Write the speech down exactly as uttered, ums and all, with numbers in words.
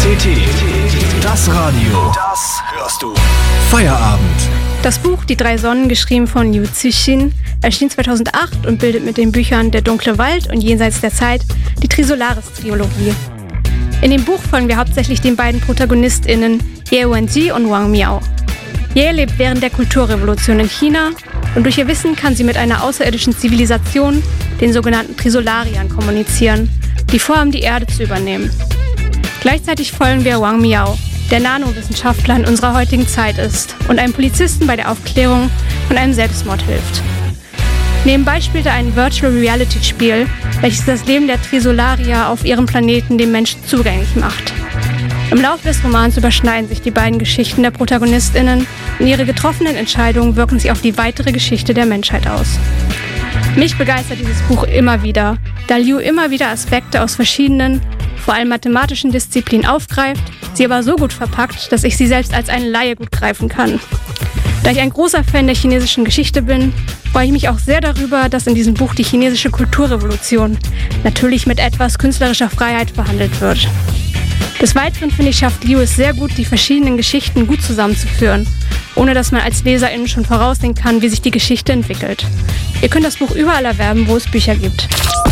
C T, das Radio, das hörst du. Feierabend. Das Buch Die drei Sonnen, geschrieben von Liu Cixin, erschien zweitausendacht und bildet mit den Büchern Der dunkle Wald und Jenseits der Zeit die Trisolaris-Trilogie. In dem Buch folgen wir hauptsächlich den beiden ProtagonistInnen Ye Wenji und Wang Miao. Ye lebt während der Kulturrevolution in China und durch ihr Wissen kann sie mit einer außerirdischen Zivilisation, den sogenannten Trisolariern, kommunizieren, die vorhaben, die Erde zu übernehmen. Gleichzeitig folgen wir Wang Miao, der Nanowissenschaftler in unserer heutigen Zeit ist und einem Polizisten bei der Aufklärung von einem Selbstmord hilft. Nebenbei spielt er ein Virtual-Reality-Spiel, welches das Leben der Trisolarier auf ihrem Planeten den Menschen zugänglich macht. Im Laufe des Romans überschneiden sich die beiden Geschichten der ProtagonistInnen und ihre getroffenen Entscheidungen wirken sich auf die weitere Geschichte der Menschheit aus. Mich begeistert dieses Buch immer wieder, da Liu immer wieder Aspekte aus verschiedenen, vor allem mathematischen Disziplinen aufgreift, sie aber so gut verpackt, dass ich sie selbst als eine Laie gut greifen kann. Da ich ein großer Fan der chinesischen Geschichte bin, freue ich mich auch sehr darüber, dass in diesem Buch die chinesische Kulturrevolution natürlich mit etwas künstlerischer Freiheit behandelt wird. Des Weiteren finde ich, schafft Liu es sehr gut, die verschiedenen Geschichten gut zusammenzuführen, ohne dass man als LeserInnen schon voraussehen kann, wie sich die Geschichte entwickelt. Ihr könnt das Buch überall erwerben, wo es Bücher gibt.